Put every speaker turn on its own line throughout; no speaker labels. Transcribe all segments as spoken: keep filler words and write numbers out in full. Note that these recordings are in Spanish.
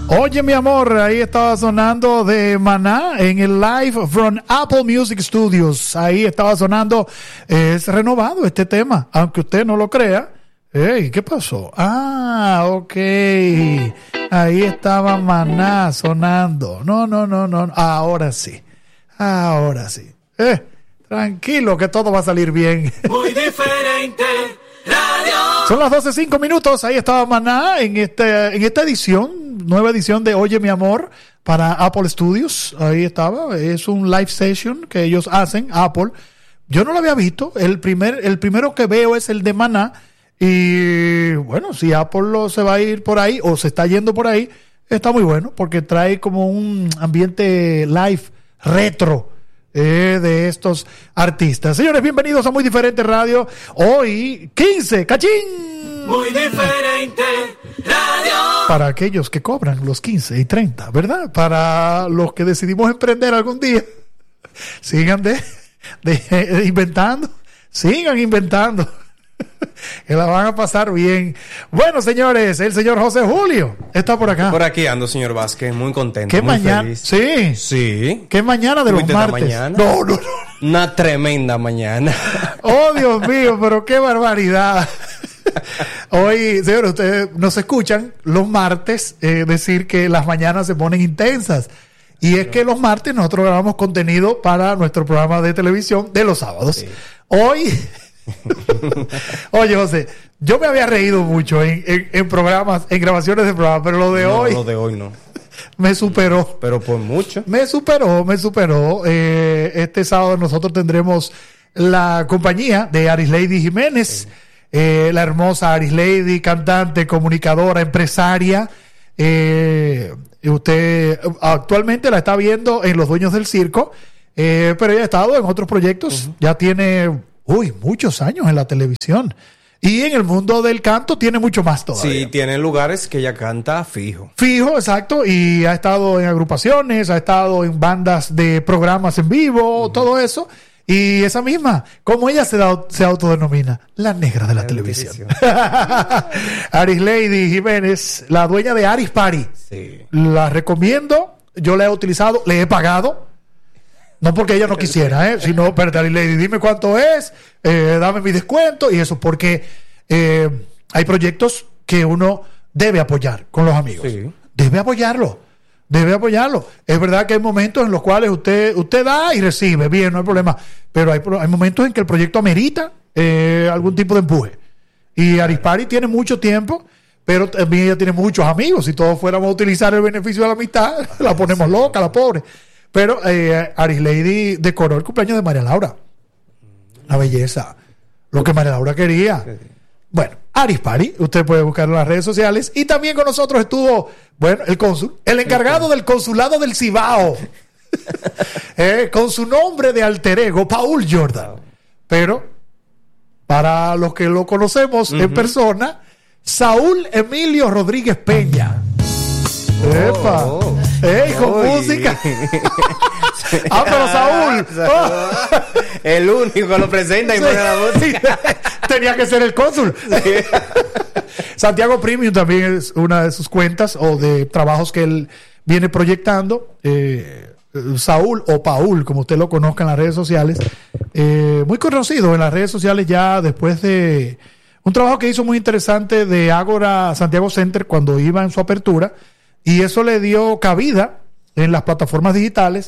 Oye, mi amor, ahí estaba sonando de Maná en el live from Apple Music Studios. Ahí estaba sonando, es renovado este tema, aunque usted no lo crea. Ey, ¿qué pasó? Ah, ok. Ahí estaba Maná sonando. No, no, no, no. Ahora sí. Ahora sí. Eh, tranquilo que todo va a salir bien.
Muy diferente radio.
Son las doce cinco minutos. Ahí estaba Maná en este, en esta edición. Nueva edición de Oye, mi amor, para Apple Studios. Ahí estaba. Es un live session que ellos hacen, Apple. Yo no lo había visto. El primer, el primero que veo es el de Maná. Y bueno, si Apple lo, se va a ir por ahí o se está yendo por ahí, está muy bueno porque trae como un ambiente live retro eh, de estos artistas. Señores, bienvenidos a Muy Diferente Radio. Hoy, quince, ¡cachín!
Muy Diferente Radio.
Para aquellos que cobran los quince y treinta, ¿verdad? Para los que decidimos emprender algún día, sigan de, de, de inventando, sigan inventando. Que la van a pasar bien. Bueno, señores, el señor José Julio está por acá.
Por aquí ando, señor Vázquez, muy contento.
¿Qué
muy
mañana?
feliz.
Sí.
Sí.
¿Qué mañana de los martes?
Mañana?
No, no, no.
Una tremenda mañana.
Oh, Dios mío, pero qué barbaridad. Hoy, señores, ustedes nos escuchan los martes eh, decir que las mañanas se ponen intensas. Y es que los martes nosotros grabamos contenido para nuestro programa de televisión de los sábados. Sí. Hoy... Oye, José, yo me había reído mucho en, en, en programas, en grabaciones de programas, pero lo de
no,
hoy,
lo de hoy no,
me superó.
Pero por mucho.
Me superó, me superó. Eh, este sábado nosotros tendremos la compañía de Arislady Jiménez, sí. eh, la hermosa Arislady, cantante, comunicadora, empresaria. Eh, usted actualmente la está viendo en Los Dueños del Circo, eh, pero ella ha estado en otros proyectos. Uh-huh. Ya tiene... Uy, muchos años en la televisión. Y en el mundo del canto tiene mucho más todavía.
Sí, tiene lugares que ella canta fijo.
Fijo, exacto. Y ha estado en agrupaciones, ha estado en bandas de programas en vivo, uh-huh. todo eso. Y esa misma, como ella se, da, se autodenomina, la negra de la, la televisión. televisión. Arislady Jiménez, la dueña de Aris Party.
Sí.
La recomiendo. Yo la he utilizado, le he pagado. No porque ella no quisiera, ¿eh? Sino, espérate, Lady, dime cuánto es, eh, dame mi descuento y eso, porque eh, hay proyectos que uno debe apoyar con los amigos.
Sí.
Debe apoyarlo, debe apoyarlo. Es verdad que hay momentos en los cuales usted usted da y recibe, bien, no hay problema, pero hay, hay momentos en que el proyecto amerita eh, algún tipo de empuje. Y Arispari tiene mucho tiempo, pero también ella tiene muchos amigos. Si todos fuéramos a utilizar el beneficio de la amistad, la ponemos loca, la pobre. Pero eh, Arislady decoró el cumpleaños de María Laura. La belleza. Lo que María Laura quería. Bueno, Aris Party, usted puede buscarlo en las redes sociales. Y también con nosotros estuvo, bueno, el cónsul, el encargado del consulado del Cibao. eh, con su nombre de alter ego, Paul Jordan. Pero, para los que lo conocemos uh-huh. en persona, Saúl Emilio Rodríguez Peña. Oh, ¡epa! Oh. ¡Ey, con Uy. música! ¡Ah, pero Saúl!
Oh. El único lo presenta y sí. pone la música.
Tenía que ser el cónsul. Sí. Santiago Premium también es una de sus cuentas o de trabajos que él viene proyectando. Eh, Saúl o Paul, como usted lo conozca en las redes sociales. Eh, muy conocido en las redes sociales ya después de un trabajo que hizo muy interesante de Ágora Santiago Center cuando iba en su apertura. Y eso le dio cabida en las plataformas digitales.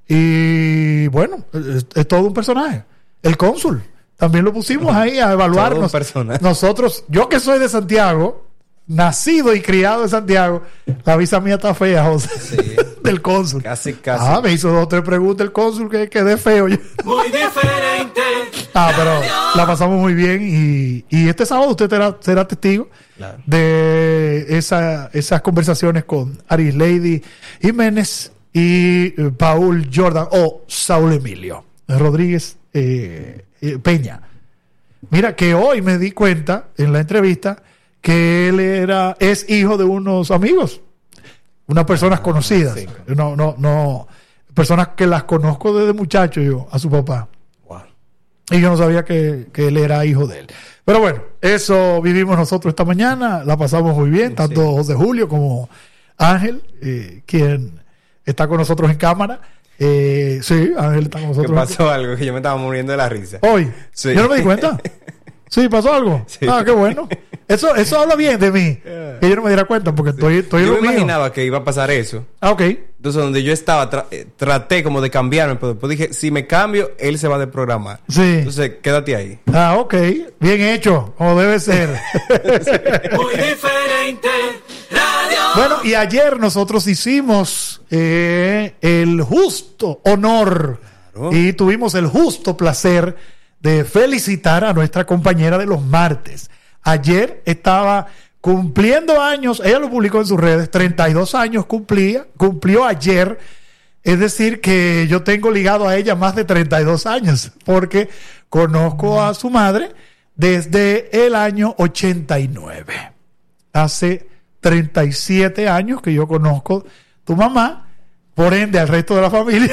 Y bueno, es, es todo un personaje. El cónsul. También lo pusimos ahí a evaluarnos. Nosotros, yo que soy de Santiago, nacido y criado en Santiago, la visa mía está fea, José. Sí. Del cónsul.
Casi, casi.
Ah, me hizo dos o tres preguntas el cónsul que quedé feo.
Muy diferente.
Ah, pero la pasamos muy bien. Y, y este sábado usted será, será testigo. Claro. De esa, esas conversaciones con Arislady Jiménez y eh, Paul Jordan o Saúl Emilio Rodríguez eh, eh, Peña. Mira que hoy me di cuenta en la entrevista que él era es hijo de unos amigos, unas personas conocidas, sí. no, no, no, personas que las conozco desde muchacho yo a su papá. Wow. Y yo no sabía que, que él era hijo de él. Pero bueno, eso vivimos nosotros esta mañana, la pasamos muy bien, tanto sí. José Julio como Ángel, eh, quien está con nosotros en cámara. Eh, sí, Ángel está con nosotros.
¿Qué pasó algo? Que yo me estaba muriendo de la risa.
Hoy.
Sí.
Yo no me di cuenta. Sí, pasó algo.
Sí.
Ah, qué bueno. Eso, eso habla bien de mí. Que yo no me diera cuenta porque estoy, estoy en
Yo
lo
me
mío.
imaginaba que iba a pasar eso.
Ah, ok.
Entonces, donde yo estaba, tra- eh, traté como de cambiarme, pero después dije, si me cambio, él se va a desprogramar.
Sí.
Entonces, quédate ahí.
Ah, ok. Bien hecho. Como debe ser.
Muy diferente. Radio.
Bueno, y ayer nosotros hicimos eh, el justo honor
Claro.
y tuvimos el justo placer de felicitar a nuestra compañera de los martes. Ayer estaba cumpliendo años, ella lo publicó en sus redes, treinta y dos años cumplía, cumplió ayer, es decir que yo tengo ligado a ella más de treinta y dos años, porque conozco a su madre desde el año ochenta y nueve. Hace treinta y siete años que yo conozco tu mamá, por ende al resto de la familia.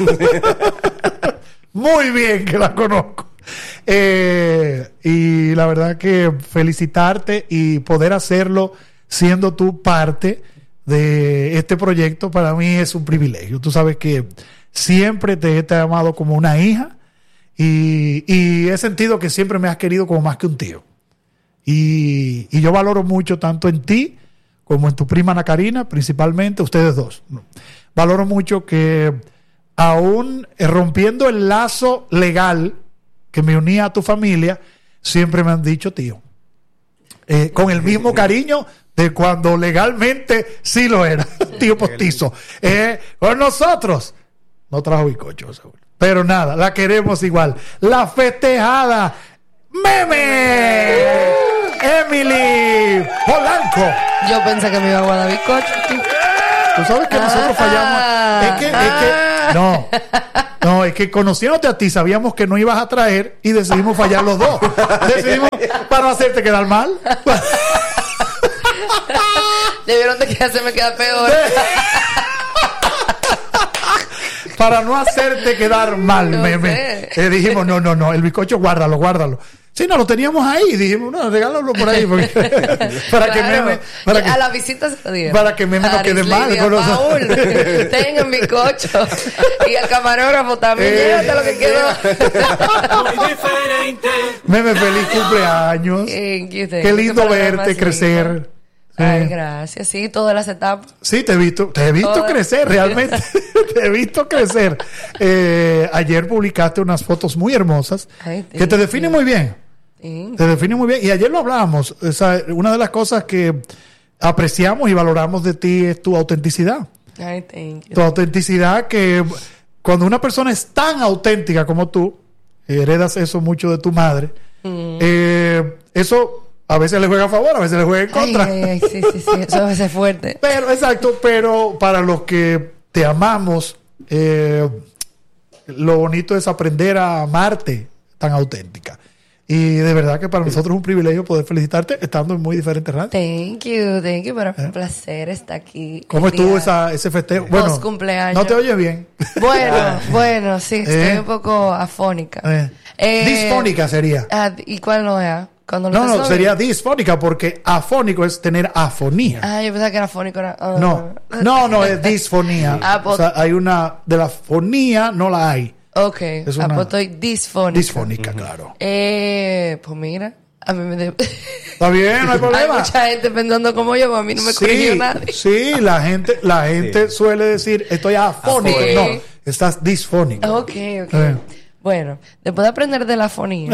Muy bien que la conozco. Eh, y la verdad que felicitarte y poder hacerlo siendo tú parte de este proyecto para mí es un privilegio. Tú sabes que siempre te, te he amado como una hija y, y he sentido que siempre me has querido como más que un tío. Y, y yo valoro mucho tanto en ti como en tu prima Ana Karina, principalmente ustedes dos. Valoro mucho que aún eh, rompiendo el lazo legal que me unía a tu familia, siempre me han dicho tío. Eh, con el mismo cariño de cuando legalmente sí lo era, tío postizo. Eh, con nosotros, no trajo bizcocho, seguro. Pero nada, la queremos igual. La festejada, Meme, Emily Polanco.
Yo pensé que me iba a guardar bizcocho.
Tú sabes que nosotros fallamos. Es que, es que, no, no, es que conociéndote a ti, sabíamos que no ibas a traer y decidimos fallar los dos. Decidimos para no hacerte quedar mal.
Debieron de que ya se me queda peor.
Para no hacerte quedar mal,
No
meme.
sé.
Eh, dijimos, no, no, no, el bizcocho guárdalo, guárdalo. Sí, no, lo teníamos ahí. Dijimos, no, regálalo por ahí. Porque, para que
Claro.
meme. Para que,
A la visita se lo dieron.
para que Meme no quede mal
Lidia,
con nosotros.
Paul, tengan bizcocho. Y el camarógrafo también.
Eh,
Llévate lo que quedó.
Muy diferente.
Meme, feliz cumpleaños.
Thank you, thank
Qué
you.
lindo
Qué programa
verte
más
crecer.
lindo. Ay,
Eh,
gracias. Sí, todas las etapas.
Sí, te he visto, te he visto
Todas.
crecer, realmente. Te he visto crecer. Eh, ayer publicaste unas fotos muy hermosas
Ay,
que te
thank
definen
you.
muy bien.
Sí.
Te define muy bien. Y ayer lo hablábamos. O sea, una de las cosas que apreciamos y valoramos de ti es tu autenticidad.
Ay, thank you.
Tu autenticidad que cuando una persona es tan auténtica como tú, heredas eso mucho de tu madre,
Mm.
eh, eso a veces le juega a favor, a veces le juega en
Ay,
contra.
ay, ay, sí, sí, sí. Eso a veces es fuerte.
Pero, exacto, pero para los que te amamos, eh, lo bonito es aprender a amarte tan auténtica. Y de verdad que para nosotros es un privilegio poder felicitarte estando en muy diferentes radios.
Thank you, thank you. Pero fue un placer estar aquí.
¿Eh? ¿Cómo
el
estuvo
día-
esa, ese festejo? Bueno,
Post cumpleaños.
no te oyes bien.
Bueno, bueno, sí, estoy
Eh.
un poco afónica.
Eh.
Eh,
Disfónica sería.
ah, ¿Y cuál no es? Cuando lo
No,
estás
no,
sobrio.
sería disfónica porque afónico es tener afonía.
Ah, yo pensaba que era afónico. Era, ah.
No, no, no, es disfonía.
Ah, pues-
O sea, hay una, de la fonía no la hay.
Ok,
Es
ah,
una-
pues estoy disfónica.
Disfónica, claro.
Eh, pues mira, a mí me... de-
Está bien, no hay
Hay
problema.
mucha gente pensando como yo, pero a mí no me corrigió
Sí,
nadie.
sí, la gente, la gente
Sí.
suele decir, estoy afónico.
Sí.
No, estás disfónico.
Ok, ok.
Eh.
Bueno, después de aprender de la fonía,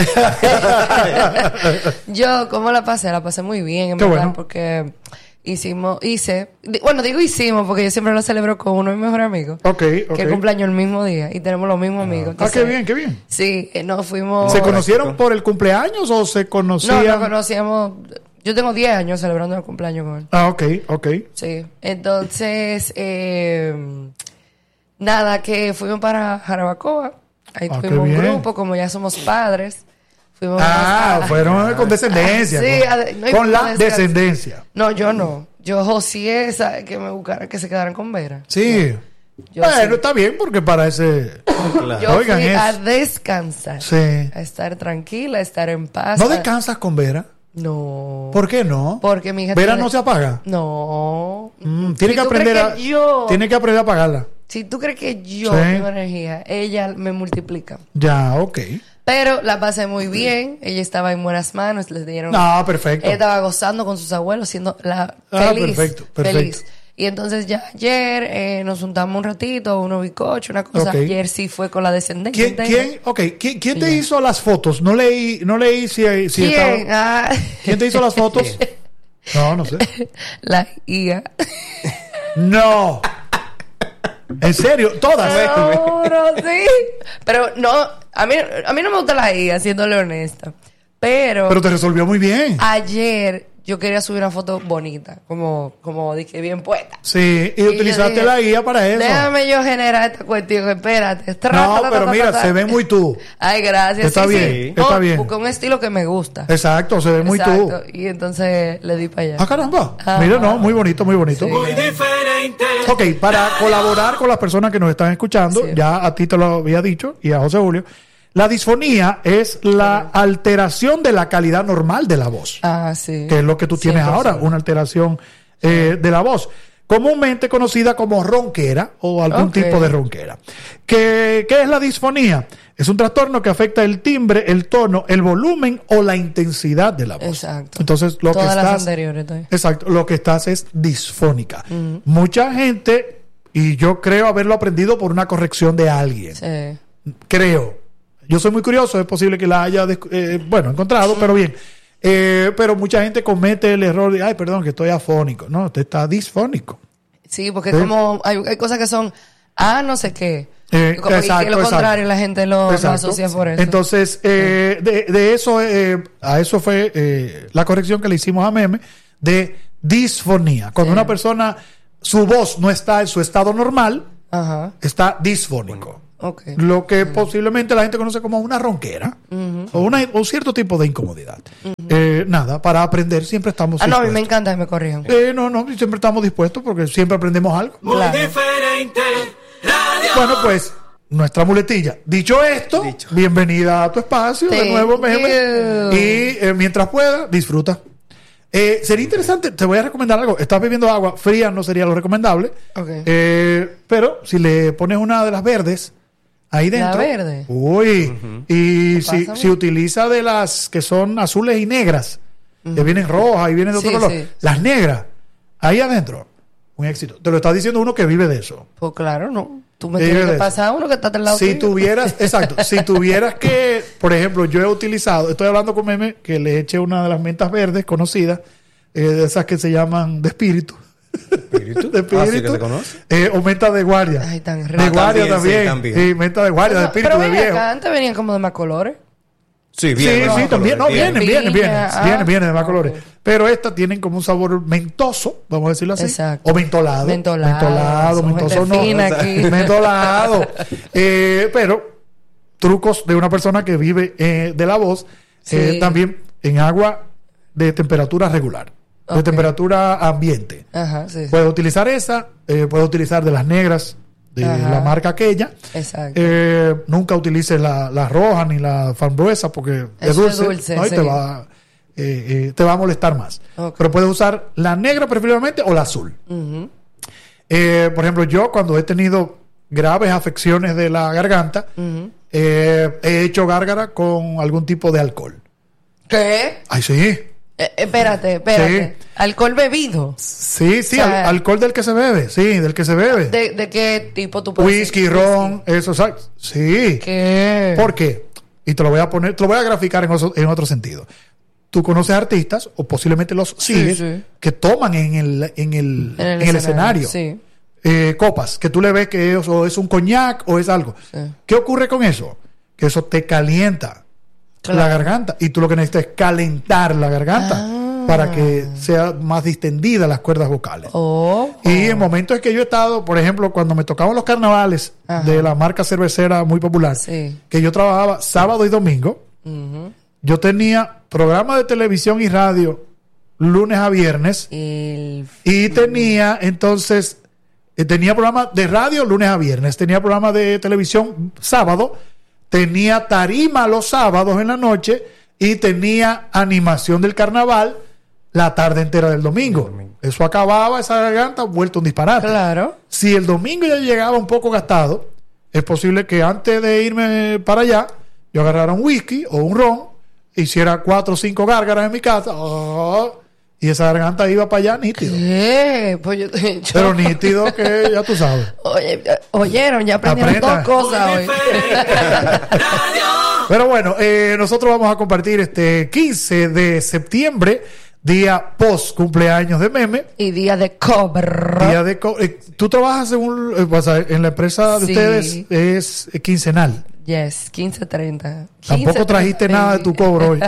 yo, ¿cómo la pasé? La pasé muy bien, en
Qué
verdad,
bueno.
porque hicimos, hice, di- bueno, digo hicimos, porque yo siempre lo celebro con uno de mis mejores amigos,
Ok, ok.
que cumpleaños el mismo día, y tenemos los mismos amigos.
Ah,
Entonces,
qué bien, qué bien.
Sí, eh, nos fuimos...
¿Se conocieron por el cumpleaños o se
No,
conocían?
nos conocíamos, yo tengo diez años celebrando el cumpleaños con él.
Ah, ok, ok.
Sí, entonces, eh, nada, que fuimos para Jarabacoa. Ahí
Ah, qué
tuvimos un
bien.
grupo, como ya somos padres. Fuimos
Ah,
a-
fueron con descendencia.
Sí,
con,
a- no hay
con la
descanso.
descendencia.
No, yo no. Yo José, ¿sabe? Que me buscaran, que se quedaran con Vera.
Sí.
Yo
bueno,
sí.
está bien porque para ese...
Claro.
Yo
Oigan
fui
eso.
a descansar.
Sí.
A estar tranquila, a estar en paz.
¿No
a-
descansas con Vera?
No.
¿Por qué no?
Porque mi hija
¿Vera
tiene-
no se apaga?
No.
Mm, tiene
Si
que
tú
aprender
crees
a...
que yo-
Tiene que aprender a apagarla.
Si tú crees que yo
Sí.
tengo energía, ella me multiplica.
Ya, ok.
Pero la pasé muy bien. Ella estaba en buenas manos. Les dieron.
No, perfecto.
Ella estaba gozando con sus abuelos, siendo la
Ah,
feliz.
perfecto, perfecto.
Feliz. Y entonces ya ayer eh, nos juntamos un ratito, unos bizcochos, una cosa.
Ok.
Ayer sí fue con la descendencia.
¿Quién, quién, okay, ¿quién, quién te
Ya.
hizo las fotos? No leí, no leí si, si
¿Quién?
estaba-
Ah,
¿Quién te hizo las fotos? No, no sé.
la I A.
No. En serio, todas.
Seguro, sí. Pero no, a mí, a mí no me gusta la I A, siéndole honesta. Pero,
Pero te resolvió muy bien.
ayer yo quería subir una foto bonita, como, como dije, bien puesta.
Sí, y
Y yo
utilizaste
dije,
la guía para eso.
Déjame yo generar esta cuestión, espérate. Tra,
No,
ta, ta,
pero
ta,
mira,
ta, ta.
se ve muy tú.
Ay, gracias.
Está
sí,
bien,
sí.
está
No,
bien.
Busqué un estilo que me gusta.
Exacto, se ve muy
Exacto.
tú.
Y entonces le di para allá.
Ah, caramba.
Ajá.
Mira, no, muy bonito, muy bonito.
Sí.
Muy diferente.
Ok, para colaborar con las personas que nos están escuchando,
Sí.
ya a ti te lo había dicho y a José Julio, la disfonía es la alteración de la calidad normal de la voz,
Ah, sí.
que es lo que tú tienes
cien por ciento.
ahora, una alteración eh, de la voz, comúnmente conocida como ronquera o algún
Ok.
tipo de ronquera. ¿Qué, ¿Qué es la disfonía? Es un trastorno que afecta el timbre, el tono, el volumen o la intensidad de la voz.
Exacto.
Entonces, lo
Todas
que
las
estás...
anteriores. estoy.
Exacto, lo que estás es disfónica. Mucha gente, y yo creo haberlo aprendido por una corrección de alguien,
Sí.
creo. Yo soy muy curioso, es posible que la haya, descu- eh, bueno, encontrado, pero bien. Eh, pero mucha gente comete el error de, ay, perdón, que estoy afónico. No, usted está disfónico.
Sí, porque
Sí.
como hay, hay cosas que son, ah, no sé qué.
Eh,
Como- y que
exacto,
lo
exacto.
contrario, la gente lo, lo
Exacto.
asocia por eso.
Entonces, eh, de, de eso, eh, a eso fue eh, la corrección que le hicimos a Meme de disfonía. Cuando
Sí.
una persona, su voz no está en su estado normal,
Ajá.
está disfónico.
Ok.
Lo que posiblemente la gente conoce como una ronquera o, una, o cierto tipo de incomodidad. Eh, nada, para aprender siempre estamos
Ah, no, a mí me
dispuestos.
encanta que me corrijan.
Eh, no, no, siempre estamos dispuestos porque siempre aprendemos algo.
Muy
Claro.
diferente. Radio.
Bueno, pues, nuestra muletilla. Dicho esto,
Dicho.
bienvenida a tu espacio de
Thank
nuevo, Meme.
you.
Y eh, mientras pueda, disfruta. Eh, sería interesante, te voy a recomendar algo. Estás bebiendo agua fría, no sería lo recomendable.
Ok.
Eh, pero si le pones una de las verdes ahí
¿La
dentro.
verde?
Uy. Y
¿Qué
si,
pasa,
si
güey?
utiliza de las que son azules y negras, que vienen rojas y vienen de otro
Sí,
color,
sí.
las negras, ahí adentro, un éxito. Te lo está diciendo uno que vive de eso.
Pues claro, no. Tú me
Sí,
tienes
de
que
eso.
pasar a uno que está al lado
Si
tuyo.
tuvieras, exacto, si tuvieras que, por ejemplo, yo he utilizado, estoy hablando con Meme, que le eché una de las mentas verdes conocidas, eh, de esas que se llaman de espíritu.
¿Espíritu?
De
Ah, sí,
espíritu.
que se conoce.
Eh, o menta de guardia.
Ay, tan
de
rico.
guardia
Ah, también,
también.
sí, también.
Sí, menta de guardia, de
Pero,
espíritu,
pero
de
ven
viejo.
acá, antes venían como de más colores.
Sí,
Sí,
bien.
sí,
¿no?
también. No,
Bien.
vienen, vienen, vienen.
Piña, ah.
Vienen, vienen de más colores.
Ok.
Pero estas tienen como un sabor mentoso, vamos a decirlo así.
Exacto.
O mentolado.
Mentolado.
Mentolado,
Somos
mentoso
gente
no.
fina aquí.
Mentolado. Eh, pero trucos de una persona que vive eh, de la voz, eh,
Sí.
también en agua de temperatura regular, de
Ok.
temperatura ambiente.
Ajá, sí.
Puedo utilizar esa, eh, puedo utilizar de las negras, de
Ajá.
la marca aquella.
Exacto.
Eh, nunca utilices la, la roja ni la frambuesa porque es
Eso es
dulce,
dulce,
¿no? Y
sí.
te va, eh, eh, te va a molestar más.
Ok.
Pero puedes usar la negra preferiblemente o la azul.
Ujú.
Eh, por ejemplo, yo cuando he tenido graves afecciones de la garganta,
Ujú.
eh, he hecho gárgara con algún tipo de alcohol.
¿Qué?
Ay, sí.
Eh, espérate, espérate. ¿Alcohol bebido?
Sí, sí,
O sea,
al- alcohol del que se bebe, sí, del que se bebe.
¿De, de qué tipo tú puedes
Whisky,
decir?
ron, eso, ¿sabes? Sí.
¿Qué?
¿Por qué? Y te lo voy a poner, te lo voy a graficar en otro, en otro sentido. Tú conoces artistas, o posiblemente los sigues,
sí.
que toman en el, en el,
En el
en el escenario,
Sí.
eh, copas, que tú le ves que es, o es un coñac o es algo.
Sí.
¿Qué ocurre con eso? Que eso te calienta
Claro.
la garganta y tú lo que necesitas es calentar la garganta
Ah.
para que sea más distendida las cuerdas vocales.
Oh.
Y en momentos en que yo he estado, por ejemplo, cuando me tocaban los carnavales
Ajá.
de la marca cervecera muy popular,
Sí.
que yo trabajaba sábado y domingo,
Ujú.
yo tenía programa de televisión y radio lunes a viernes
El...
y tenía entonces, eh, tenía programa de radio lunes a viernes, tenía programa de televisión sábado, tenía tarima los sábados en la noche y tenía animación del carnaval la tarde entera del domingo.
El domingo.
Eso acababa esa garganta vuelto un disparate.
Claro.
Si el domingo ya llegaba un poco gastado, es posible que antes de irme para allá, yo agarrara un whisky o un ron, hiciera cuatro o cinco gárgaras en mi casa, oh, y esa garganta iba para allá nítido.
¿Qué? Pues yo, yo-
Pero nítido que ya tú sabes.
Oye, eh, oyeron, ya aprendieron
Aprenda.
dos cosas hoy.
Pero bueno, eh, nosotros vamos a compartir este quince de septiembre, día post cumpleaños de Meme.
Y día de cobro.
Día de co- eh, tú trabajas en, un, eh, o sea, en la empresa de
Sí.
ustedes, es eh, quincenal.
Yes, quince treinta.
Tampoco trajiste nada de tu cobro hoy.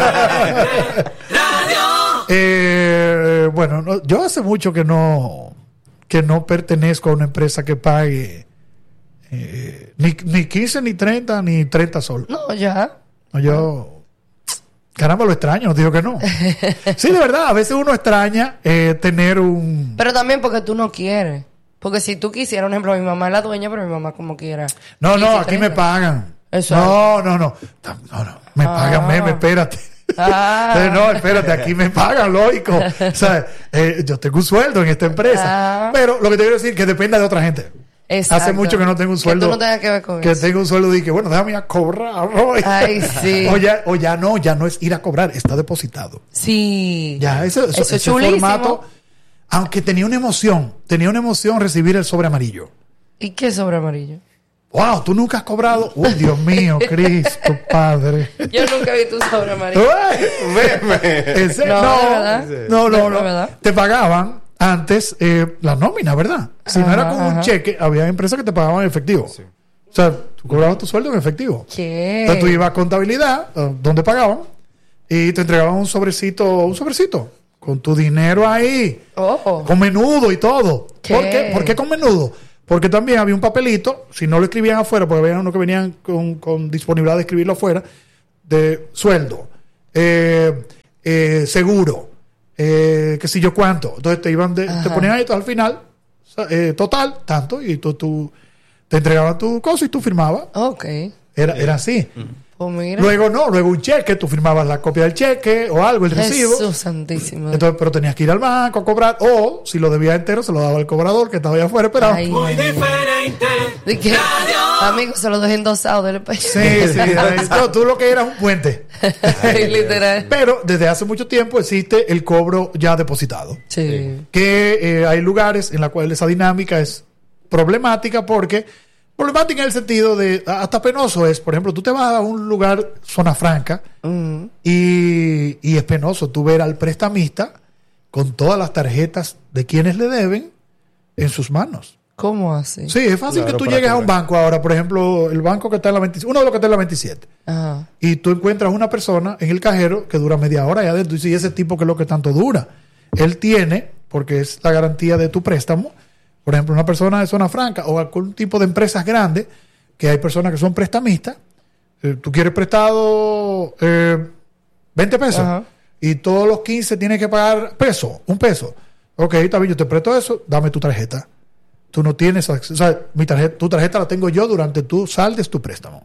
Eh, bueno, no, yo hace mucho que no que no pertenezco a una empresa que pague eh, ni, ni quince, ni treinta, ni treinta soles.
No, ya.
No, yo, caramba, lo extraño, no digo que no. Sí, de verdad, a veces uno extraña eh, tener un...
Pero también porque tú no quieres. Porque si tú quisieras, por ejemplo, mi mamá es la dueña, pero mi mamá como quiera.
No, no,
quince,
aquí me
treinta.
pagan.
Exacto.
No, no, no. No, no. Me
Ah.
pagan, meme, espérate.
Ah.
Entonces, no, espérate, aquí me pagan, lógico. O sea, eh, yo tengo un sueldo en esta empresa.
Ah.
Pero lo que te quiero decir es que depende de otra gente.
Exacto.
Hace mucho que no tengo un
Que
sueldo.
tú no tengas que ver con
que
eso.
tengo un sueldo y que, bueno, déjame ir a cobrar hoy.
Ay, sí.
o, ya, o ya no, ya no es ir a cobrar, está depositado.
Sí.
Ya, eso, eso,
Eso es
ese
chulísimo.
formato. Aunque tenía una emoción, tenía una emoción recibir el sobre amarillo.
¿Y qué sobre amarillo?
Wow, tú nunca has cobrado. Uy, Dios mío, Cristo Padre.
Yo nunca he visto un sobre amarillo.
¿En serio?
No,
No,
de verdad.
no, no,
De
no.
verdad.
Te pagaban antes eh, la nómina, ¿verdad? Si no
Ajá,
era con un
ajá.
cheque, había empresas que te pagaban en efectivo. O sea, tú cobrabas tu sueldo en efectivo.
¿Qué?
Entonces tú ibas a contabilidad, eh, donde pagaban, y te entregaban un sobrecito, un sobrecito, con tu dinero ahí,
Oh.
con menudo y todo.
¿Qué?
¿Por qué? ¿Por qué con menudo? Porque también había un papelito, si no lo escribían afuera, porque había unos que venían con, con disponibilidad de escribirlo afuera, de sueldo, eh, eh, seguro, eh, qué sé yo cuánto. Entonces te iban de, te
Ajá.
ponían ahí al final, eh, total, tanto, y tú, tú te entregaban tu cosa y tú firmabas.
Ok.
Era, era así.
Pues mira.
Luego no, luego un cheque, tú firmabas la copia del cheque o algo, el recibo.
Jesús santísimo.
Entonces, pero tenías que ir al banco a cobrar, o si lo debías entero, se lo daba el cobrador que estaba allá afuera esperando.
Ay,
Muy diferente.
¿de qué? Amigo, se lo dejé endosado del país.
Sí, sí, ahí- no, tú lo que eras un puente.
Literal.
Pero desde hace mucho tiempo existe el cobro ya depositado.
Sí.
Que eh, hay lugares en la cual esa dinámica es problemática porque problemática en el sentido de hasta penoso es, por ejemplo, tú te vas a un lugar zona franca
Mm.
y, y es penoso tú ver al prestamista con todas las tarjetas de quienes le deben en sus manos.
¿Cómo así?
Sí, es fácil
Claro,
que tú
para
llegues a un
cobrar.
banco ahora, por ejemplo, el banco que está en la veintisiete, uno de los que está en la veintisiete,
Ajá.
y tú encuentras una persona en el cajero que dura media hora allá adentro y dices, ¿y ese tipo que es lo que tanto dura? Él tiene, porque es la garantía de tu préstamo, por ejemplo, una persona de zona franca o algún tipo de empresas grandes, que hay personas que son prestamistas, eh, tú quieres prestado eh, veinte pesos
Ajá.
y todos los quince tienes que pagar peso, un peso. Ok, está bien, yo te presto eso, dame tu tarjeta. Tú no tienes acceso, o sea, mi tarjeta, tu tarjeta la tengo yo durante tu saldes tu préstamo.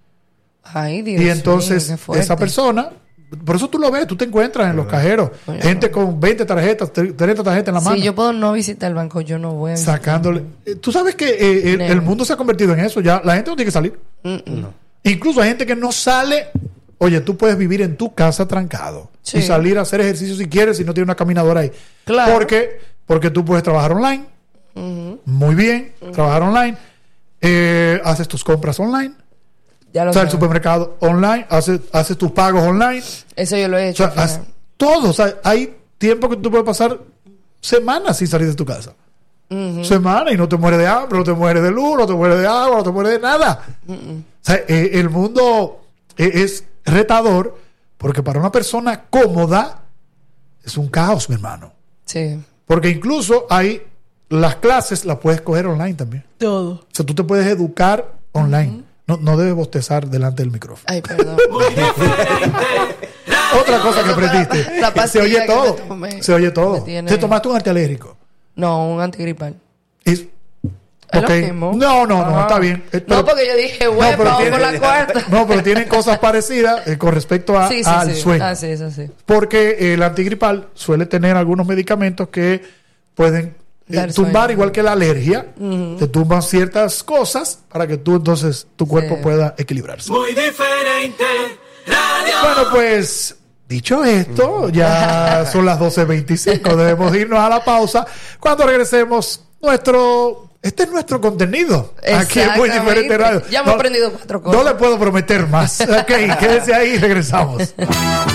Ay, Dios
Y
mío,
entonces
qué fuerte.
esa persona, por eso tú lo ves, tú te encuentras en los cajeros,
Oye,
gente con veinte tarjetas, treinta tarjetas en la mano,
Si yo puedo no visitar el banco, yo no voy a visitar.
sacándole. Eh, Tú sabes que eh, el,
No.
el mundo se ha convertido en eso, ya la gente no tiene que salir.
Mm-mm.
Incluso hay gente que no sale. Oye, tú puedes vivir en tu casa trancado
Sí.
y salir a hacer ejercicio si quieres, si no tienes una caminadora ahí.
Claro.
Porque, porque tú puedes trabajar online,
Ujú.
muy bien, trabajar online, eh, haces tus compras online,
Ya lo
o sea, el
sabes.
supermercado online, haces, haces tus pagos online.
Eso yo lo he
O
hecho.
sea, haz todo. O sea, hay tiempo que tú puedes pasar semanas sin salir de tu casa.
Ujú.
Semanas y no te mueres de hambre, no te mueres de luz, no te mueres de agua, no te mueres de nada. O sea, eh, el mundo eh, es retador porque para una persona cómoda es un caos, mi hermano.
Sí.
Porque incluso hay las clases las puedes coger online también.
Todo.
O sea, tú te puedes educar online. No, no debes bostezar delante del micrófono.
Ay, perdón.
Otra cosa que aprendiste.
La
Se
pastilla
oye
que
todo.
me tomé
Se oye
me
todo.
tiene-
Te tomaste un antialérgico.
No, un antigripal.
Es-
Es
Ok.
lo mismo.
No, no, no,
Ah.
está bien. Eh,
No,
pero-
porque yo dije,
No,
huepa,
pero
vamos
tiene-
por la cuarta.
No, pero tienen cosas parecidas eh, con respecto a,
Sí, sí,
al
sí.
sueño.
Ah, sí, eso sí.
Porque el antigripal suele tener algunos medicamentos que pueden eh,
Dar
tumbar,
sueño.
igual que la alergia, te tumban ciertas cosas para que tú entonces tu cuerpo
Sí.
pueda equilibrarse.
Muy diferente. Radio.
Bueno, pues dicho esto, ya son las doce veinticinco, debemos irnos a la pausa. Cuando regresemos, nuestro... Este es nuestro contenido. Aquí es muy
Exactamente.
diferente radio.
Ya hemos aprendido cuatro cosas.
No le puedo prometer más. Ok, quédese ahí y regresamos.